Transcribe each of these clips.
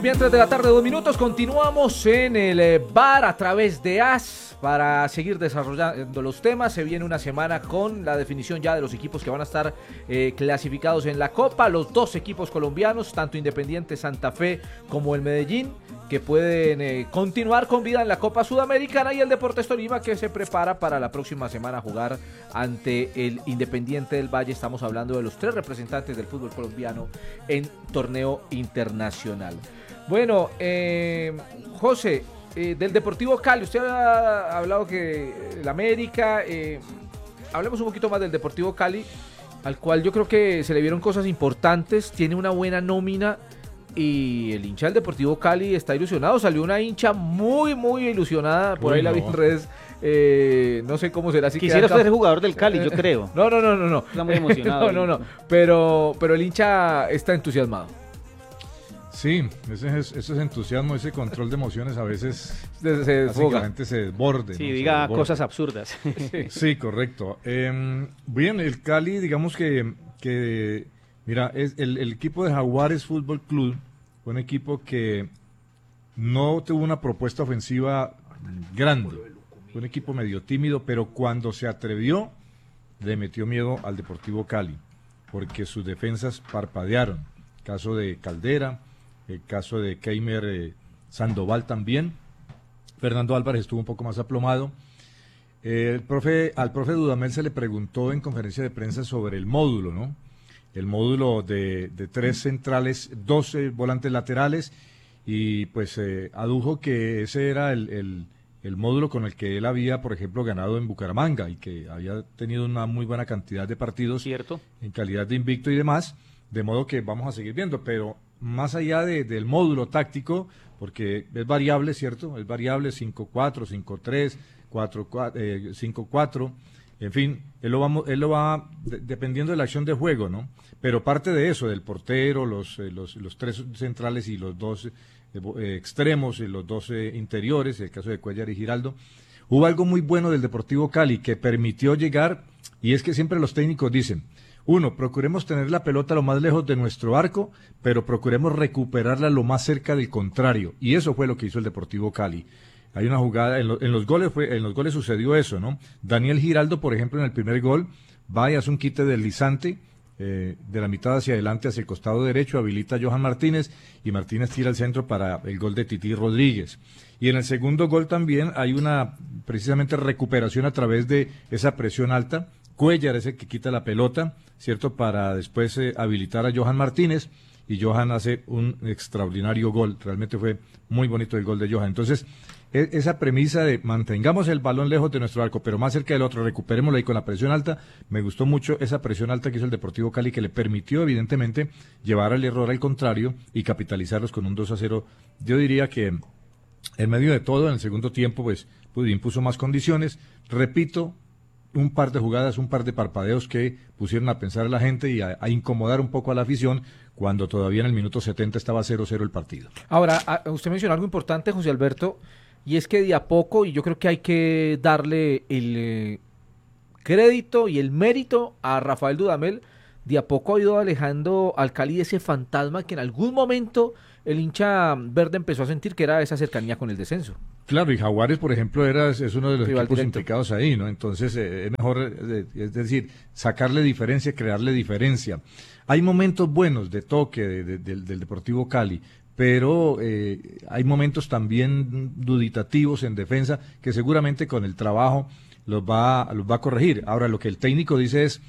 Bien, 3 de la tarde, 2 minutos, continuamos en el bar a través de AS para seguir desarrollando los temas. Se viene una semana con la definición ya de los equipos que van a estar clasificados en la Copa, los dos equipos colombianos, tanto Independiente Santa Fe como el Medellín, que pueden continuar con vida en la Copa Sudamericana, y el Deportes Tolima, que se prepara para la próxima semana jugar ante el Independiente del Valle. Estamos hablando de los 3 representantes del fútbol colombiano en torneo internacional. Bueno, José, del Deportivo Cali, usted ha hablado que el América, hablemos un poquito más del Deportivo Cali, al cual yo creo que se le vieron cosas importantes, tiene una buena nómina, y el hincha del Deportivo Cali está ilusionado. Salió una hincha muy ilusionada, por ahí la vi en redes. No sé cómo será. Si quisiera ser jugador del Cali, yo creo. No. Está muy emocionado. No. Pero el hincha está entusiasmado. Sí, ese es entusiasmo, ese control de emociones a veces básicamente se desborde. Sí, ¿no? Diga cosas absurdas. Sí, correcto. Bien, el Cali, digamos que mira, es el equipo de Jaguares Fútbol Club fue un equipo que no tuvo una propuesta ofensiva grande. Fue un equipo medio tímido, pero cuando se atrevió, le metió miedo al Deportivo Cali, porque sus defensas parpadearon. El caso de Caldera, el caso de Keimer Sandoval también. Fernando Álvarez estuvo un poco más aplomado. Al profe Dudamel se le preguntó en conferencia de prensa sobre el módulo, ¿no? El módulo de 3 centrales, 12 volantes laterales, y pues adujo que ese era el módulo con el que él había, por ejemplo, ganado en Bucaramanga, y que había tenido una muy buena cantidad de partidos. Cierto. En calidad de invicto y demás, de modo que vamos a seguir viendo, pero más allá del módulo táctico, porque es variable, ¿cierto? Es variable 5-4, 5-3, 4-4, 5-4, en fin, él lo va dependiendo de la acción de juego, ¿no? Pero parte de eso, del portero, los 3 centrales y los 2 extremos y los 2 interiores, el caso de Cuellar y Giraldo, hubo algo muy bueno del Deportivo Cali que permitió llegar, y es que siempre los técnicos dicen: 1, procuremos tener la pelota lo más lejos de nuestro arco, pero procuremos recuperarla lo más cerca del contrario, y eso fue lo que hizo el Deportivo Cali. Hay una jugada, en los goles sucedió eso, ¿no? Daniel Giraldo, por ejemplo, en el primer gol, va y hace un quite deslizante, de la mitad hacia adelante, hacia el costado derecho, habilita a Johan Martínez, y Martínez tira al centro para el gol de Tití Rodríguez. Y en el segundo gol también hay una, precisamente, recuperación a través de esa presión alta. Cuellar es el que quita la pelota, ¿cierto?, para después habilitar a Johan Martínez, y Johan hace un extraordinario gol. Realmente fue muy bonito el gol de Johan. Entonces, esa premisa de mantengamos el balón lejos de nuestro arco, pero más cerca del otro, recuperémoslo ahí con la presión alta. Me gustó mucho esa presión alta que hizo el Deportivo Cali, que le permitió, evidentemente, llevar el error al contrario y capitalizarlos con un 2-0. Yo diría que en medio de todo, en el segundo tiempo, pues impuso más condiciones. Repito, un par de jugadas, un par de parpadeos que pusieron a pensar a la gente y a incomodar un poco a la afición, cuando todavía en el minuto 70 estaba 0-0 el partido. Ahora, usted mencionó algo importante, José Alberto, y es que de a poco, y yo creo que hay que darle el crédito y el mérito a Rafael Dudamel, de a poco ha ido alejando al Cali de ese fantasma que en algún momento el hincha verde empezó a sentir, que era esa cercanía con el descenso. Claro, y Jaguares, por ejemplo, es uno de los equipos implicados ahí, ¿no? Entonces, es mejor, es decir, sacarle diferencia, crearle diferencia. Hay momentos buenos de toque del Deportivo Cali, pero hay momentos también duditativos en defensa que seguramente con el trabajo los va a corregir. Ahora, lo que el técnico dice es,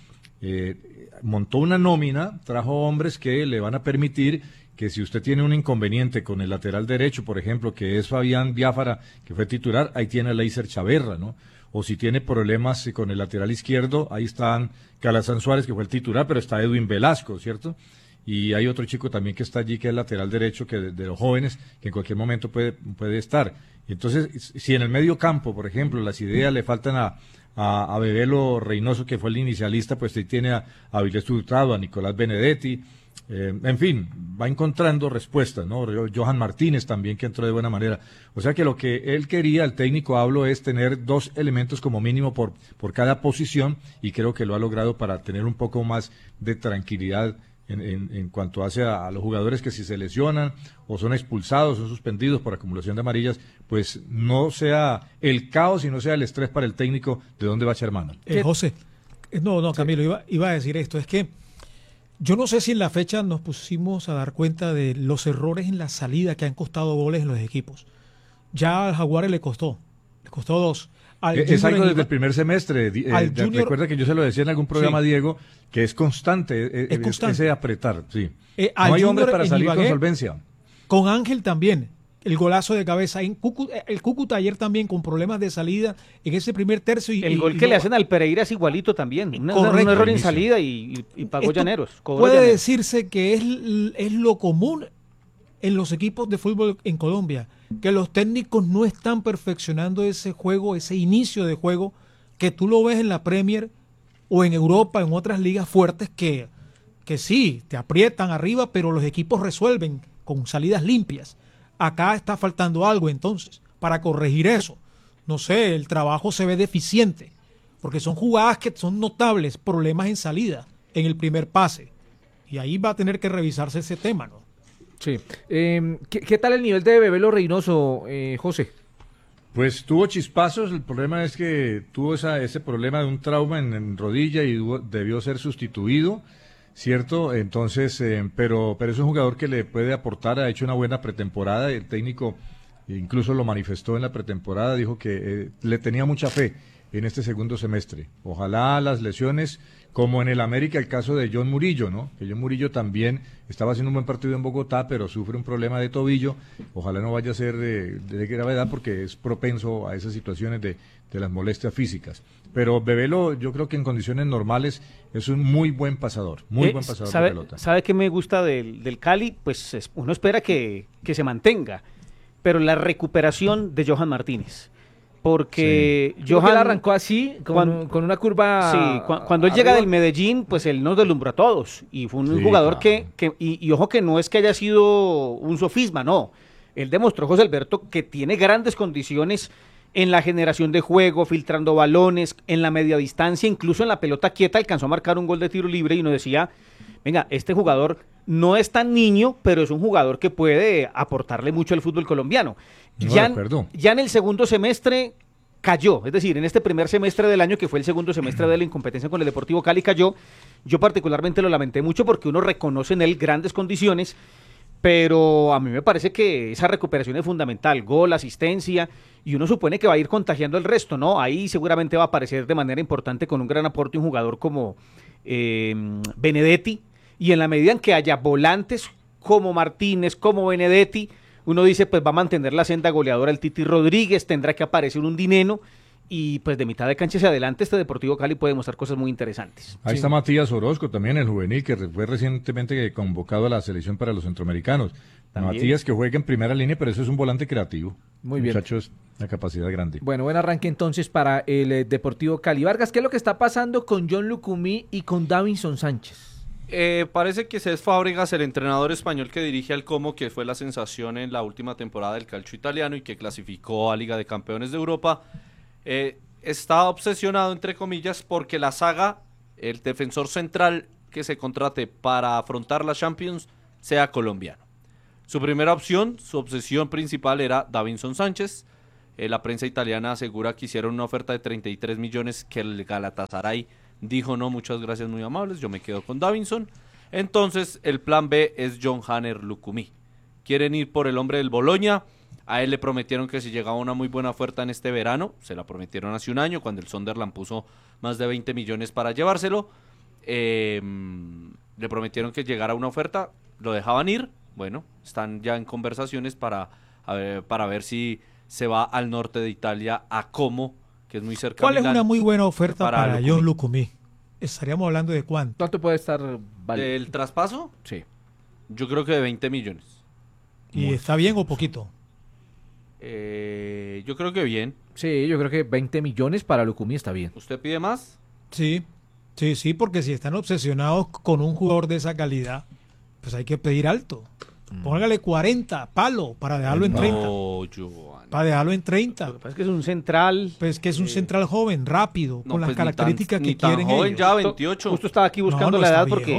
montó una nómina, trajo hombres que le van a permitir que si usted tiene un inconveniente con el lateral derecho, por ejemplo, que es Fabián Biafara, que fue titular, ahí tiene a Leiser Chaverra, ¿no? O si tiene problemas con el lateral izquierdo, ahí están Calazán Suárez, que fue el titular, pero está Edwin Velasco, ¿cierto? Y hay otro chico también que está allí, que es el lateral derecho, que de los jóvenes, que en cualquier momento puede estar. Y entonces, si en el medio campo, por ejemplo, las ideas le faltan a Bebelo Reynoso, que fue el inicialista, pues ahí tiene a Avilés Hurtado, a Nicolás Benedetti, en fin, va encontrando respuestas, ¿no? Johan Martínez también, que entró de buena manera. O sea que lo que él quería, el técnico hablo, es tener 2 elementos como mínimo por cada posición, y creo que lo ha logrado para tener un poco más de tranquilidad en cuanto hace a los jugadores que si se lesionan o son expulsados, son suspendidos por acumulación de amarillas, pues no sea el caos y no sea el estrés para el técnico de dónde va a echar mano. José, Camilo, iba a decir esto, es que yo no sé si en la fecha nos pusimos a dar cuenta de los errores en la salida que han costado goles en los equipos. Ya al Jaguares le costó 2. Es algo desde el primer semestre. Recuerda que yo se lo decía en algún programa, sí, Diego, que es constante, ese apretar. Sí. No hay hombres para salir con solvencia. Con Ángel también, el golazo de cabeza. El Cúcuta ayer también con problemas de salida en ese primer tercio. El gol que le hacen al Pereira es igualito también. Un error en salida y pagó Llaneros. Puede decirse que es lo común en los equipos de fútbol en Colombia, que los técnicos no están perfeccionando ese juego, ese inicio de juego, que tú lo ves en la Premier o en Europa, en otras ligas fuertes que sí, te aprietan arriba, pero los equipos resuelven con salidas limpias. Acá está faltando algo entonces, para corregir eso. No sé, el trabajo se ve deficiente, porque son jugadas que son notables, problemas en salida, en el primer pase. Y ahí va a tener que revisarse ese tema, ¿no? Sí. ¿Qué tal el nivel de Bebelo Reynoso, José? Pues tuvo chispazos, el problema es que tuvo ese problema de un trauma en rodilla y debió ser sustituido, ¿cierto? Entonces, pero es un jugador que le puede aportar, ha hecho una buena pretemporada, el técnico incluso lo manifestó en la pretemporada, dijo que le tenía mucha fe en este segundo semestre. Ojalá las lesiones, como en el América el caso de John Murillo, ¿no? Que John Murillo también estaba haciendo un buen partido en Bogotá, pero sufre un problema de tobillo. Ojalá no vaya a ser de gravedad porque es propenso a esas situaciones de las molestias físicas. Pero Bebelo, yo creo que en condiciones normales es un muy buen pasador, buen pasador de pelota. ¿Sabe qué me gusta del Cali? Pues uno espera que se mantenga, pero la recuperación de Johan Martínez. Porque sí. Johan arrancó así, con una curva. Sí, cuando él llega del Medellín, pues él nos deslumbró a todos. Y fue un jugador claro. Y ojo que no es que haya sido un sofisma, no. Él demostró, José Alberto, que tiene grandes condiciones en la generación de juego, filtrando balones, en la media distancia, incluso en la pelota quieta, alcanzó a marcar un gol de tiro libre y uno decía, venga, este jugador no es tan niño, pero es un jugador que puede aportarle mucho al fútbol colombiano. Ya en el segundo semestre cayó, es decir, en este primer semestre del año, que fue el segundo semestre de la incompetencia con el Deportivo Cali, cayó. Yo particularmente lo lamenté mucho porque uno reconoce en él grandes condiciones, pero a mí me parece que esa recuperación es fundamental, gol, asistencia, y uno supone que va a ir contagiando el resto, ¿no? Ahí seguramente va a aparecer de manera importante con un gran aporte un jugador como Benedetti, y en la medida en que haya volantes como Martínez, como Benedetti, uno dice, pues va a mantener la senda goleadora el Titi Rodríguez, tendrá que aparecer un Dineno, y pues de mitad de cancha hacia adelante este Deportivo Cali puede mostrar cosas muy interesantes. Ahí está Matías Orozco también, el juvenil, que fue recientemente convocado a la selección para los centroamericanos. También. Matías, que juega en primera línea, pero eso es un volante creativo. Muy bien. Muchachos, una capacidad grande. Bueno, buen arranque entonces para el Deportivo Cali. Vargas, ¿qué es lo que está pasando con John Lucumí y con Davinson Sánchez? Parece que Cesc Fábregas, el entrenador español que dirige al Como, que fue la sensación en la última temporada del calcio italiano y que clasificó a Liga de Campeones de Europa, está obsesionado, entre comillas, porque la saga, el defensor central que se contrate para afrontar la Champions, sea colombiano. Su primera opción, su obsesión principal era Davinson Sánchez. La prensa italiana asegura que hicieron una oferta de 33 millones que el Galatasaray dijo no, muchas gracias, muy amables, yo me quedo con Davinson. Entonces el plan B es John Hanner Lucumí. Quieren ir por el hombre del Bologna. A él le prometieron que si llegaba una muy buena oferta en este verano, se la prometieron hace un año cuando el Sunderland puso más de 20 millones para llevárselo. Le prometieron que llegara una oferta, lo dejaban ir. Bueno, están ya en conversaciones para ver si se va al norte de Italia, a Como, que es muy cerca. ¿Cuál es una muy buena oferta para John Lucumí? Estaríamos hablando de cuánto. ¿Cuánto puede estar valiendo? ¿El traspaso? Sí. Yo creo que de 20 millones. ¿Y está bien o poquito? Yo creo que bien. Sí, yo creo que 20 millones para Lucumí está bien. ¿Usted pide más? Sí, porque si están obsesionados con un jugador de esa calidad, pues hay que pedir alto. Póngale 40, palo, para dejarlo en 30. Para dejarlo en 30. Lo que pasa es que es un central. Pues que es un central joven, rápido, con las características que quieren ellos. Ya 28. Justo estaba aquí buscando la edad porque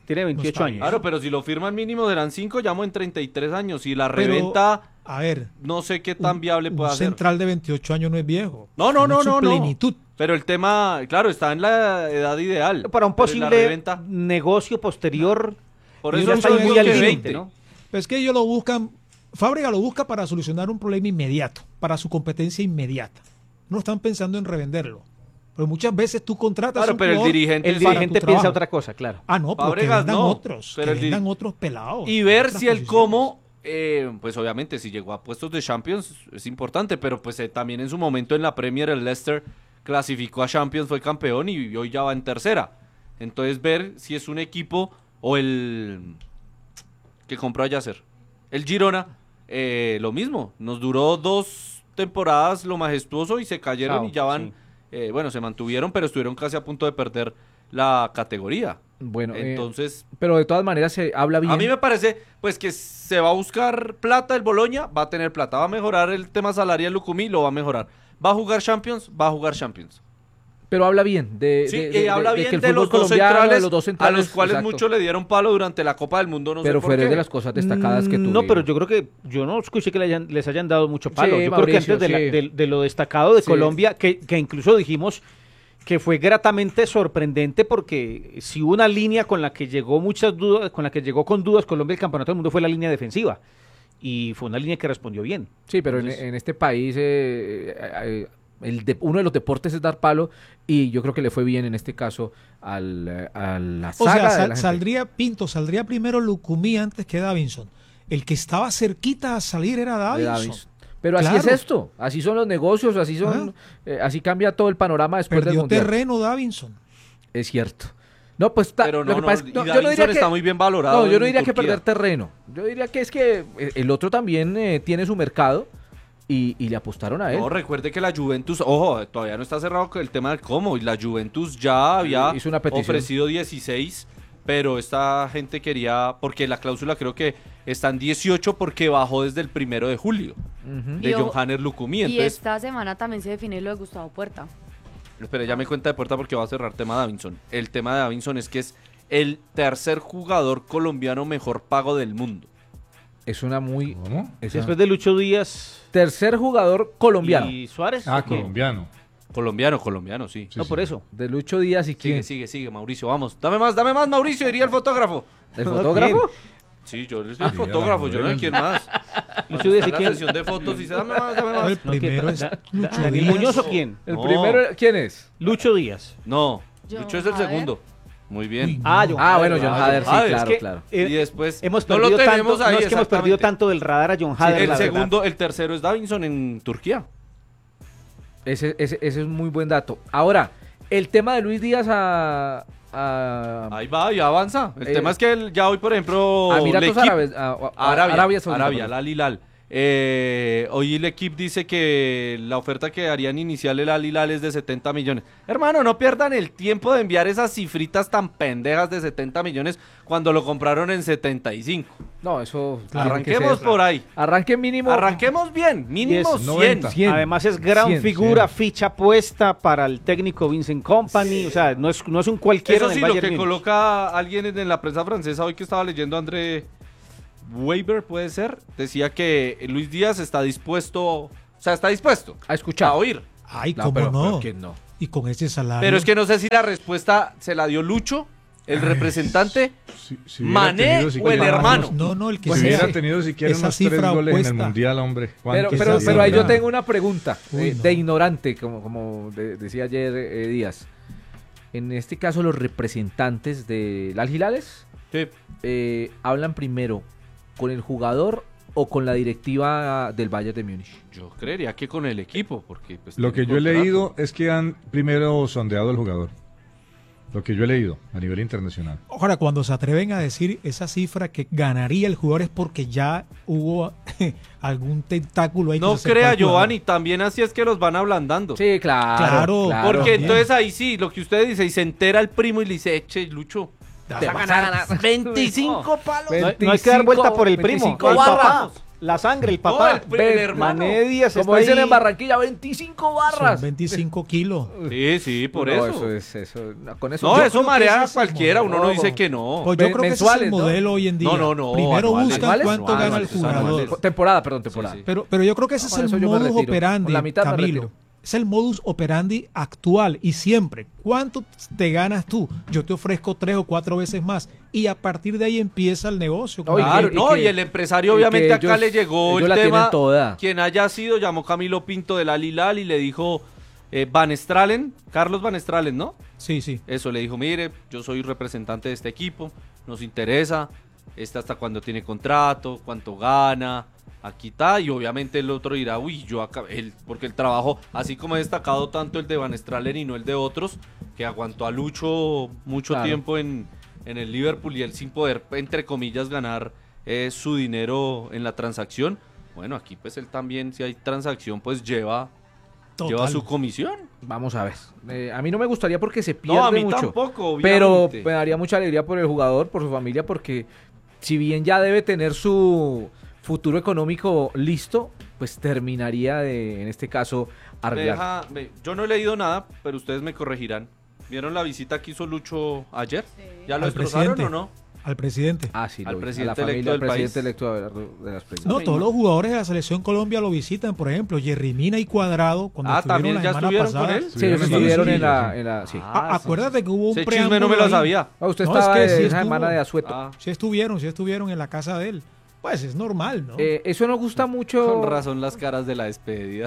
Tiene 28 está años. bien. Claro, pero si lo firman mínimo serán 5, llamo en 33 años. Y la Pero, reventa, a ver, no sé qué tan viable un puede ser. central de 28 años no es viejo. No, En su plenitud. Pero el tema, claro, está en la edad ideal. Para un Pero posible la reventa, negocio posterior, por yo eso no estoy estoy muy muy al al 20, ¿no? Pero es que ellos lo buscan, Fábrega lo busca para solucionar un problema inmediato, para su competencia inmediata. No están pensando en revenderlo. Pero muchas veces tú contratas Claro, un pero el jugador dirigente, El para dirigente tu piensa trabajo. otra cosa, claro. Ah, no, pero que Fábregas vendan no, otros, pero que el vendan otros pelados. y ver otras si el posiciones. cómo, pues obviamente si llegó a puestos de Champions es importante, pero pues también en su momento en la Premier el Leicester clasificó a Champions, fue campeón y hoy ya va en tercera. Entonces ver si es un equipo o el que compró a Yasser. El Girona, lo mismo, nos duró 2 temporadas lo majestuoso y se cayeron Chao, y ya van, bueno, se mantuvieron, pero estuvieron casi a punto de perder la categoría. Bueno, Entonces, pero de todas maneras se habla bien. a mí me parece pues que se va a buscar plata el Boloña, va a tener plata, va a mejorar el tema salarial Lucumí, lo va a mejorar. Va a jugar Champions, va a jugar Champions. Pero habla bien Sí, y habla bien que el de fútbol los dos colombiano, centrales, de los dos a centrales, los cuales exacto. muchos le dieron palo durante la Copa del Mundo, no Pero sé por fue qué. de las cosas destacadas que tuvieron. No, pero yo creo que yo no escuché que les hayan dado mucho palo. Sí, yo Mauricio, creo que antes sí. de lo destacado de Sí. Colombia, que incluso dijimos que fue gratamente sorprendente porque si hubo una línea con la que llegó muchas dudas, con la que llegó con dudas Colombia el campeonato del mundo fue la línea defensiva. Y fue una línea que respondió bien. Sí, pero Entonces, en este país uno de los deportes es dar palo y yo creo que le fue bien en este caso a la O saga sea, de la gente. saldría primero Lucumí antes que Davinson. El que estaba cerquita a salir era De Davinson. Davinson. Pero así Claro. es esto, así son los negocios, así son, así cambia todo el panorama después del Perdió mundial. terreno Davinson. Es cierto. No, pues Pero lo no, que no, pasa es- y yo no Davinson diría que está muy bien valorado No, yo no en diría que Turquía. perder terreno. Yo diría que es que el otro también tiene su mercado y le apostaron a él. No, recuerde que la Juventus, ojo, todavía no está cerrado con el tema del cómo, y la Juventus ya había Hizo una petición. ofrecido 16, pero esta gente quería, porque la cláusula creo que está en 18 porque bajó desde el 1 de julio Ujú. de Y John ojo, Hanner Lucumí. Y Entonces, esta semana también se define lo de Gustavo Puerta. espera, ya me cuenta de puerta porque va a cerrar tema Davinson. El tema de Davinson es que es el tercer jugador colombiano mejor pago del mundo. Es una muy... ¿Cómo? esa- después de Lucho Díaz Tercer jugador colombiano. y Suárez. Ah, ¿o qué? colombiano. Colombiano, sí. Sí, No, sí. por eso. De Lucho Díaz y quién. Sigue, Mauricio, vamos. Dame más, Mauricio, diría el fotógrafo. ¿El fotógrafo? Sí, yo soy el Sí, fotógrafo, a la yo no sé novela. quién más. Lucho Díaz y la quién. sesión de fotos y dice, dame más. El primero es Lucho ¿Daniel Díaz. Muñoz o quién? ¿El No. primero ¿quién es? Lucho Díaz. No, John Lucho es el Hader. segundo. Muy bien. Uy, Ah, John Ah, Hader, bueno, John Hader, sí, Hader, claro, Es que, claro. eh, Y después hemos no perdido lo tenemos tanto, ahí, no es que hemos perdido exactamente. tanto del radar a John Hader. El la verdad. segundo, el tercero es Davinson en Turquía. Ese es un muy buen dato. Ahora, el tema de Luis Díaz Ahí va, ya avanza. El tema es que ya hoy, por ejemplo, a Emiratos L'Equipe- Árabes, Arabia Saudita, Arabia, perdón. el Al Hilal. Hoy el equipo dice que la oferta que harían inicial el Al Hilal es de 70 millones. Hermano, no pierdan el tiempo de enviar esas cifritas tan pendejas de 70 millones cuando lo compraron en 75. No, eso... Arranquemos por ahí. Arranque mínimo... Arranquemos bien, mínimo Es 100. 90. 100. Además es gran 100, figura, ficha puesta para el técnico Vincent Company, o sea, no es un cualquiera Eso en sí, el lo Bayern que Múnich. coloca alguien en la prensa francesa hoy que estaba leyendo, André Weber, puede ser, decía que Luis Díaz está dispuesto, o sea, está dispuesto A escuchar. a oír. Ay, No, cómo pero no. ¿quién no? Y con ese salario. Pero es que no sé si la respuesta se la dio Lucho, el representante, Si hubiera Mané tenido o el siquiera- hermano. No, el que Si sea. hubiera tenido siquiera Esa unos 3 cifra goles en el opuesta. Mundial, hombre. Pero, ¿cuánto pero, sería? pero ahí yo ¿verdad? tengo una pregunta Uy, no. de ignorante, como decía ayer Díaz. En este caso, los representantes del Al Hilales Sí. hablan primero con el jugador o con la directiva del Bayern de Múnich. Yo creería que con el equipo, porque pues, Lo tiene que yo he contrato. leído es que han primero sondeado al jugador. Lo que yo he leído a nivel internacional. Ahora, cuando se atreven a decir esa cifra que ganaría el jugador es porque ya hubo algún tentáculo ahí. que No se acercó crea, al jugador. Giovanni, también así es que los van ablandando. Sí, claro. Claro, Porque bien. entonces ahí sí, lo que usted dice, y se entera el primo y le dice, eche, Lucho, Te te vas vas a a ganar 25 palos. No hay que dar vuelta por el primo. 25 El barras. papá, La sangre, el papá. No, el hermano. Mané Díaz Como está dicen ahí. en Barranquilla, 25 barras. Son 25 kilos. Sí, por No, eso. con eso. No, yo eso creo que marea ese a es el cualquiera, modelo. uno no dice que no. Pues yo creo que ese es el mensuales, ¿no? modelo hoy en día. No, Primero anuales. buscan ¿Anuales? cuánto gana el Anuales, jugador. anuales. Temporada, perdón, temporada. Sí, sí. Pero yo creo que ese No, es con el eso yo me modus retiro. operandi, Con la mitad me Camilo. retiro. Es el modus operandi actual y siempre. ¿Cuánto te ganas tú? Yo te ofrezco 3 o 4 veces más y a partir de ahí empieza el negocio. No, y Claro, que- no, y y que- el empresario y obviamente que acá ellos- le llegó ellos el la tema. tienen toda. Quien haya sido, llamó Camilo Pinto del Al Hilal y le dijo Van Stralen, Carlos Van Stralen, ¿no? Sí, sí. Eso, le dijo, mire, yo soy representante de este equipo, nos interesa, hasta cuándo tiene contrato, cuánto gana, aquí está, y obviamente el otro dirá, uy, yo acá, porque el trabajo, así como he destacado tanto el de Van Stralen y no el de otros, que aguantó a Lucho mucho Claro. tiempo en el Liverpool y él sin poder, entre comillas, ganar su dinero en la transacción. Bueno, aquí pues él también, si hay transacción, pues lleva Total. su comisión. Vamos a ver. A mí no me gustaría porque se pierde No, a mí mucho. tampoco, Pero obviamente. me daría mucha alegría por el jugador, por su familia, porque si bien ya debe tener su futuro económico listo, pues terminaría de, en este caso, arreglar. Yo no he leído nada, pero ustedes me corregirán. ¿Vieron la visita que hizo Lucho ayer? ¿Ya lo Al destrozaron presidente. o no? Al presidente. Ah, sí, Al lo vi. presidente A la familia, electo del al presidente país. electo de las presidentes. No, me todos imagino. los jugadores de la selección Colombia lo visitan, por ejemplo, Jerry Mina y Cuadrado, cuando Ah, estuvieron ¿también la ya semana estuvieron pasada. con él? Sí, ellos Sí, estuvieron sí, en sí. la sí. Acuérdate que hubo un Ese preámbulo chisme no me lo ahí. sabía. Ah, usted No, estaba es que sí en esa estuvo. semana de asueto. Ah, Sí estuvieron en la casa de él. Pues es normal, ¿no? Eso nos gusta mucho. con razón las caras de la despedida.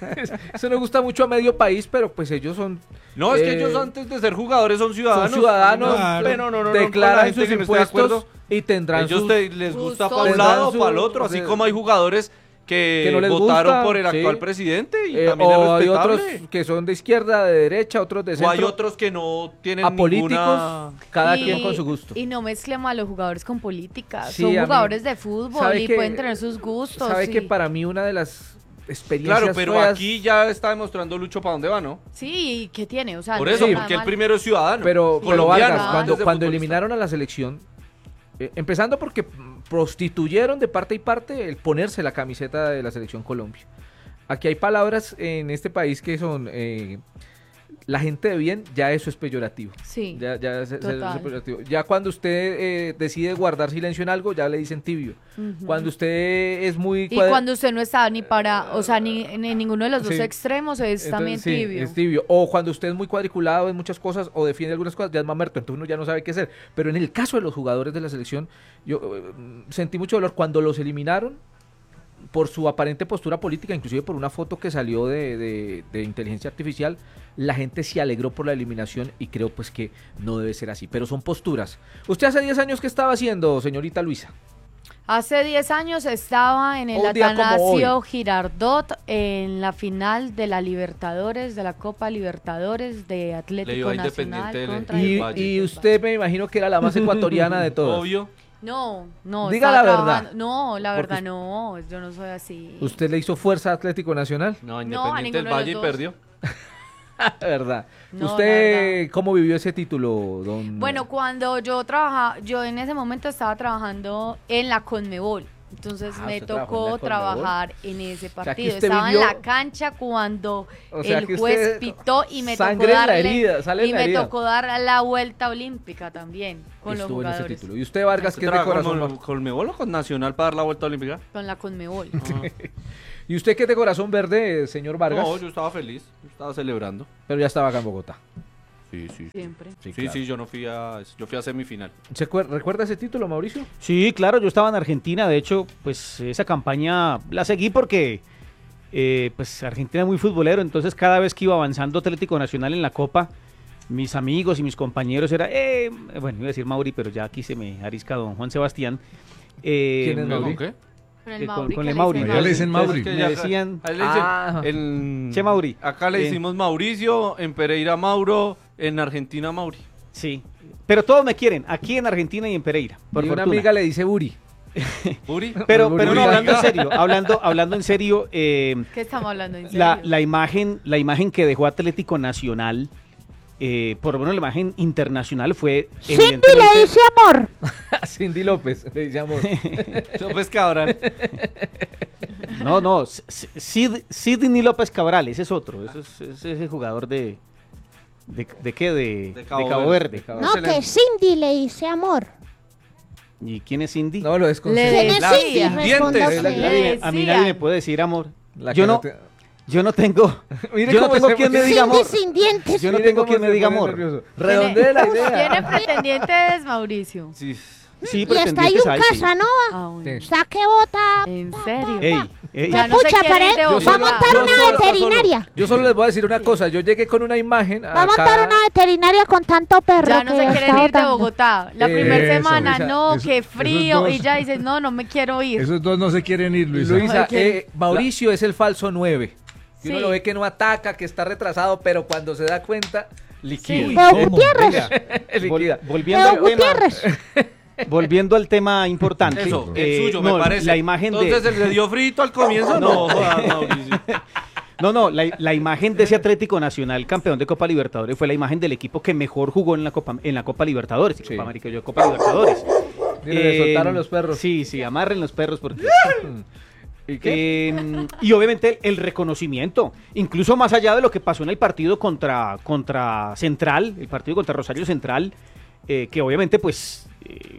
Eso nos gusta mucho a medio país, pero pues ellos son. No, es que eh, ellos antes de ser jugadores son ciudadanos. Son ciudadanos, Claro. Pero no, declaran con la gente sus que no esté de impuestos acuerdo. y tendrán Ellos sus. les gusta Justo. para un Tendrán lado o su- para el otro, así como hay jugadores que no les votaron gusta, por el sí. actual presidente y también O es hay otros respetable. que son de izquierda, de derecha, otros de O centro. hay otros que no tienen apolíticos, ninguna... cada Y- quien con su gusto. Y no mezclemos a los jugadores con política. Sí, Son a mí- jugadores de fútbol ¿sabe y que- pueden tener sus gustos. Sabe y- que para mí una de las experiencias Claro, pero feas- aquí ya está demostrando Lucho para dónde va, ¿no? Sí, ¿y ¿qué tiene? O sea, Por no eso, es sí, nada porque el mal. primero es ciudadano. Pero colombiano, Vargas, claro. cuando, antes de cuando futbolista. eliminaron a la selección, empezando porque prostituyeron de parte y parte el ponerse la camiseta de la selección Colombia. Aquí hay palabras en este país que son la gente de bien, ya eso es peyorativo. Sí. Ya Total. es peyorativo. Ya cuando usted decide guardar silencio en algo, ya le dicen tibio. Ujú. Cuando usted es muy Y cuando usted no está ni para, o sea, ni en ninguno de los dos Sí. extremos, es también Entonces, sí, tibio. es tibio. O cuando usted es muy cuadriculado en muchas cosas o defiende algunas cosas, ya es mamerto, entonces uno ya no sabe qué hacer. Pero en el caso de los jugadores de la selección, yo sentí mucho dolor cuando los eliminaron por su aparente postura política, inclusive por una foto que salió de inteligencia artificial. La gente se alegró por la eliminación y creo pues que no debe ser así, pero son posturas. ¿Usted hace 10 años qué estaba haciendo, señorita Luisa? Hace 10 años estaba en el Un día como Atanasio hoy. Girardot en la final de la Libertadores, de la Copa Libertadores de Le Atlético iba a Nacional Independiente del- contra Y, el Valle. y usted me imagino que era la más ecuatoriana de todas. Obvio. No, Diga estaba la verdad. trabajando- No, la Porque verdad no, yo no soy así. ¿Usted le hizo fuerza a Atlético Nacional? No, a Independiente ninguno del de los Valle y dos. perdió. La verdad. No, la ¿Usted verdad. cómo vivió ese título, don? Bueno, cuando yo trabajaba, yo en ese momento estaba trabajando en la Conmebol. Entonces Ah, me usted trabajó en la tocó Conmebol. trabajar en ese sea, que partido. usted Estaba vivió- en la cancha cuando O sea, que el juez usted- pitó y me tocó sangre en la darle herida, sale en y la me herida. tocó dar la vuelta olímpica también con los Estuvo en ese jugadores. título. ¿Y usted, Vargas, ¿Usted qué es de trabaja corazón? con Colmebol o con Nacional para dar la vuelta olímpica? Con la Conmebol. ¿Y usted qué es de corazón verde, señor Vargas? No, yo estaba feliz, yo estaba celebrando. Pero ya estaba acá en Bogotá. Sí, sí. Siempre. Sí, claro. sí, yo no fui a... Yo fui a semifinal. ¿Recuerda ese título, Mauricio? Sí, claro, yo estaba en Argentina, de hecho, pues esa campaña la seguí porque pues Argentina es muy futbolero, entonces cada vez que iba avanzando Atlético Nacional en la Copa, mis amigos y mis compañeros era, bueno, iba a decir Mauri, pero ya aquí se me arisca don Juan Sebastián. ¿Quién es ¿Con Mauri? qué? Con el con- Mauri. con que el Mauri. dicen Ya le dicen Mauri. Es que Me ya- decían, a él le dicen- Ah. en- Che Mauri. Acá le decimos Mauricio, en Pereira Mauro, en Argentina Mauri. sí, pero todos me quieren, aquí en Argentina y en Pereira, por Y una fortuna. amiga le dice Buri. Uri. Pero Mauri. no, hablando en serio, hablando en serio, ¿Qué estamos hablando en serio? la imagen que dejó Atlético Nacional por lo menos la imagen internacional fue Cindy le dice amor. Cindy López, le dice amor. López Cabral. No, Sidney López Cabral, ese es otro, ese es ese jugador ¿de qué? De Cabo Verde. No, que Cindy le dice amor. ¿Y quién es Cindy? No, lo ¿Quién desconcentra. es Cindy? Responda dientes. usted. A mí nadie me puede decir amor. La Yo que no, te- yo no tengo, Mire yo no cómo tengo se quien me pone- diga amor. Cindy sin dientes. Yo no Mire tengo cómo quien me se diga pone amor. nervioso. Redondee la idea. Tiene pretendientes, Mauricio. Sí. Sí, Y está ahí pretendientes un hay, sí. Casanova. Ah, bueno. Sí. Saque bota. ¿En serio? Ey, Ya no se Pucha, quiere ir de va a Bogotá. montar Yo una solo- veterinaria. Yo solo les voy a decir una cosa. Yo llegué con una imagen. Va a montar una veterinaria con tanto perro. Ya no que se está quieren ir de botando. Bogotá. La Eso, primera semana, Luisa, no, eso- qué esos frío. dos- Y ya dices, no me quiero ir. Esos dos no se quieren ir, Luisa. Luisa, Ay, Mauricio es el falso 9. Y uno Sí. lo ve que no ataca, que está retrasado, pero cuando se da cuenta, liquida. Sí. ¿Cómo? Pero Gutiérrez. Liquida. volviendo Pero al tema, Gutiérrez. volviendo al tema importante. Eso, el suyo, no, me parece. La imagen Entonces, de... ¿se le dio frito al comienzo? No, jodas, Mauricio. No, la imagen de ese Atlético Nacional campeón de Copa Libertadores fue la imagen del equipo que mejor jugó en la Copa Libertadores. Sí. Copa América, yo Copa Libertadores. Mire, le soltaron los perros. Sí, amarren los perros porque... ¿Y qué? Y obviamente el reconocimiento, incluso más allá de lo que pasó en el partido contra Central, el partido contra Rosario Central, que obviamente pues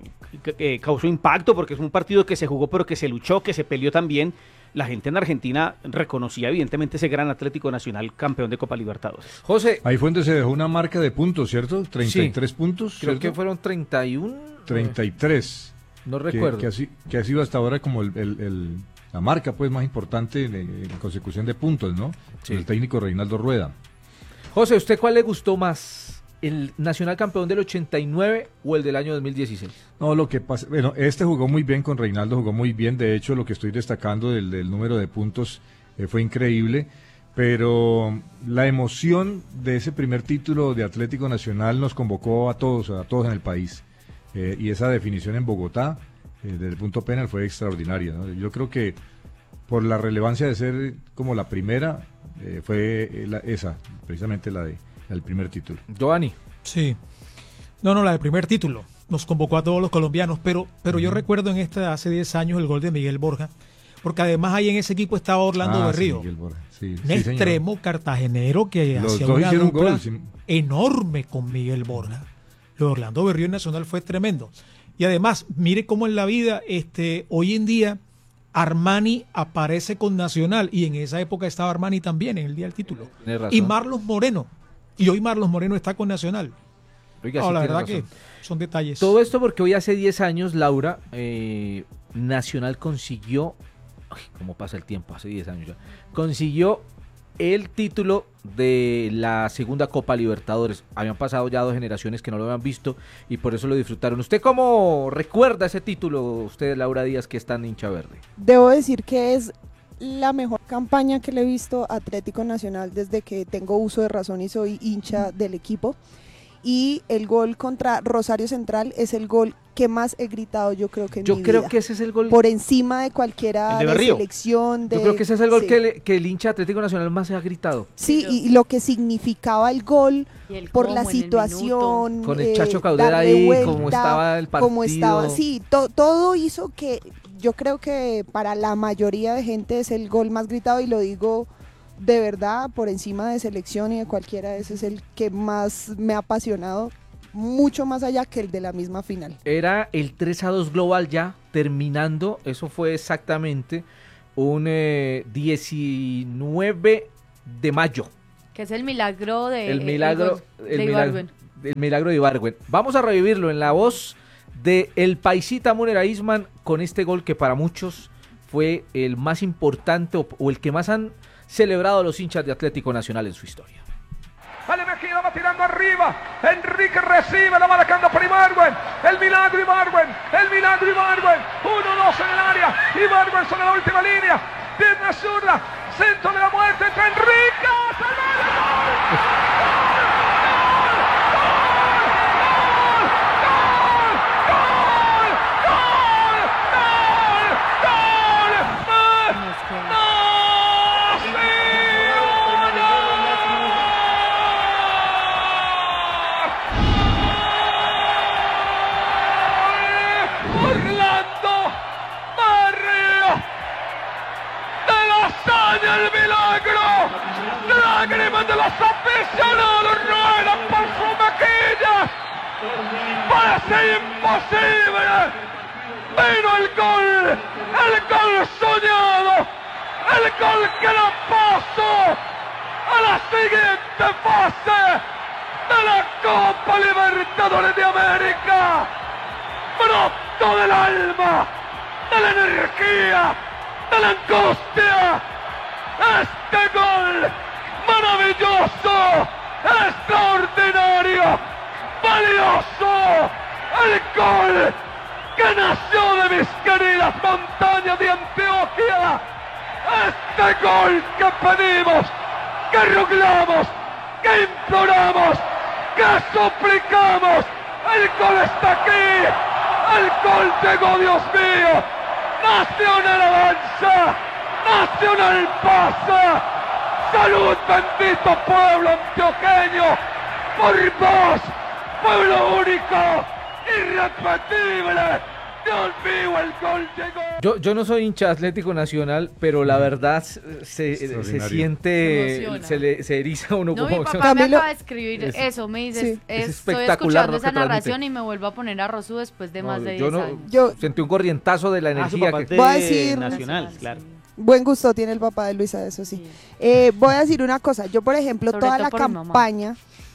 causó impacto porque es un partido que se jugó pero que se luchó, que se peleó también. La gente en Argentina reconocía evidentemente ese gran Atlético Nacional campeón de Copa Libertadores. José, Ahí fue donde se dejó una marca de puntos, ¿cierto? 33 puntos. creo ¿cierto? que fueron 31. 33. No Que- recuerdo. que ha sido hasta ahora como la marca pues más importante en consecución de puntos, ¿no? Sí. El técnico Reinaldo Rueda. José, ¿usted cuál le gustó más? ¿El Nacional campeón del 89 o el del año 2016? No, lo que pasa, bueno, este jugó muy bien con Reinaldo, jugó muy bien, de hecho lo que estoy destacando del número de puntos fue increíble, pero la emoción de ese primer título de Atlético Nacional nos convocó a todos en el país, y esa definición en Bogotá, desde el punto penal, fue extraordinaria, ¿no? Yo creo que por la relevancia de ser como la primera, fue precisamente la del primer título. Giovanni. Sí. No, la del primer título. Nos convocó a todos los colombianos, pero yo recuerdo hace 10 años el gol de Miguel Borja, porque además ahí en ese equipo estaba Orlando Ah, Berrío, sí, Miguel Borja, sí, un sí, señor. extremo cartagenero que Los hacía dos una hicieron dupla gol, sí. enorme con Miguel Borja. Lo de Orlando Berrío en Nacional fue tremendo. Y además, mire cómo en la vida, hoy en día, Armani aparece con Nacional, y en esa época estaba Armani también en el día del título. Tiene razón. Y Marlos Moreno. Y hoy Marlos Moreno está con Nacional. Oiga, No, sí la tiene verdad razón. que son detalles. Todo esto porque hoy hace 10 años, Laura, Nacional consiguió, ay, cómo pasa el tiempo, hace 10 años ya, consiguió el título de la segunda Copa Libertadores. Habían pasado ya 2 generaciones que no lo habían visto y por eso lo disfrutaron. ¿Usted cómo recuerda ese título, usted, Laura Díaz, que está en hincha verde? Debo decir que es la mejor campaña que le he visto a Atlético Nacional desde que tengo uso de razón y soy hincha del equipo. Y el gol contra Rosario Central es el gol que más he gritado, yo creo que en Yo mi creo vida. que ese es el gol. Por encima de cualquiera ¿El de de Berrío? selección. Yo creo que ese es el gol sí. que el hincha Atlético Nacional más se ha gritado. Sí, y lo que significaba el gol Y el por cómo la en el minuto. situación. Con el Chacho Caudera darle ahí, vuelta, cómo estaba el partido. cómo estaba, sí, todo hizo que yo creo que para la mayoría de gente es el gol más gritado, y lo digo de verdad, por encima de selección y de cualquiera, ese es el que más me ha apasionado, mucho más allá que el de la misma final. Era el 3-2 global ya terminando, eso fue exactamente un 19 de mayo. Que es el milagro de El milagro, de Ibargüen. el milagro de Ibargüen. Vamos a revivirlo en la voz de el paisita Munera Isman con este gol que para muchos fue el más importante o el que más han celebrado los hinchas de Atlético Nacional en su historia. Vale Mejía, va tirando arriba. Enrique recibe, la va marcando por Ibargüen. El milagro Ibargüen. 1-2 en el área. Ibargüen sobre la última línea. Pierna zurda. Centro de la muerte. Entra Enrique. España el milagro. Lágrimas de los aficionados ruedan por su mejilla. Parece imposible. Vino el gol soñado, el gol que da paso a la siguiente fase de la Copa Libertadores de América. Broto del alma, de la energía, de la angustia. Este gol maravilloso, extraordinario, valioso, el gol que nació de mis queridas montañas de Antioquia. Este gol que pedimos, que rogamos, que imploramos, que suplicamos. El gol está aquí, el gol llegó, Dios mío. Nacional avanza, Nacional pasa. Salud, bendito pueblo antioqueño, por vos, pueblo único, irrepetible. Dios mío, el gol llegó. Yo no soy hincha Atlético Nacional, pero la verdad se siente, se eriza uno No, como... mi papá me acaba de escribir eso, me dice, es estoy espectacular escuchando lo esa que transmite. narración y me vuelvo a poner a Rosú después de más de 10 años. Yo sentí un corrientazo de la Su energía papá que... es Voy a de decir- Nacional, claro. Buen gusto tiene el papá de Luisa, eso sí. Voy a decir una cosa. Yo, por ejemplo, Sobre toda todo la por mi mamá. campaña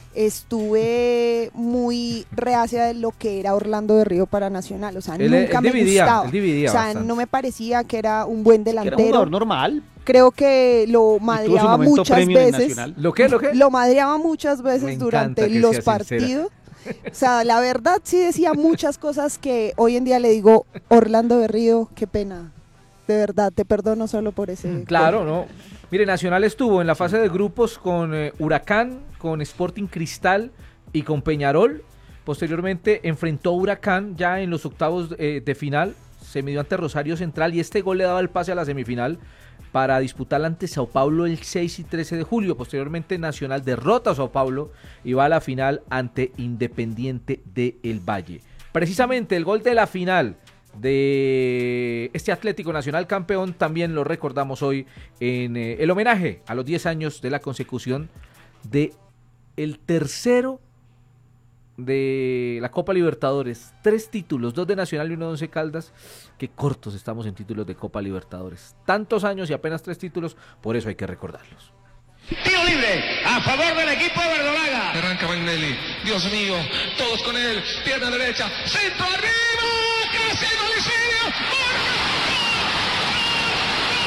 estuve muy reacia de lo que era Orlando de Río para Nacional. O sea, Él nunca me gustaba. él dividía O sea, bastante. no me parecía que era un buen Que era un delantero. jugador normal. Creo que lo Y tuvo su madreaba momento muchas premium en veces. Nacional. ¿Lo qué? Lo madreaba muchas veces Me durante encanta que los sea sincera. partidos. O sea, la verdad sí decía muchas cosas que hoy en día le digo, Orlando de Río, qué pena. De verdad, te perdono solo por ese. Claro, ¿no? Mire, Nacional estuvo en la fase de grupos con Huracán, con Sporting Cristal y con Peñarol. Posteriormente enfrentó a Huracán ya en los octavos de final. Se midió ante Rosario Central y este gol le daba el pase a la semifinal para disputarla ante Sao Paulo el 6 y 13 de julio. Posteriormente Nacional derrota a Sao Paulo y va a la final ante Independiente del Valle. Precisamente el gol de la final de este Atlético Nacional campeón también lo recordamos hoy en el homenaje a los 10 años de la consecución de el tercero de la Copa Libertadores. 3 títulos, 2 de Nacional y 1 de Once Caldas. Qué cortos estamos en títulos de Copa Libertadores. Tantos años y apenas 3 títulos, por eso hay que recordarlos. Tiro libre a favor del equipo verdolaga. Arranca Magnelli, Dios mío, todos con él, pierna derecha, centro arriba, casi domicilio, ¡gol!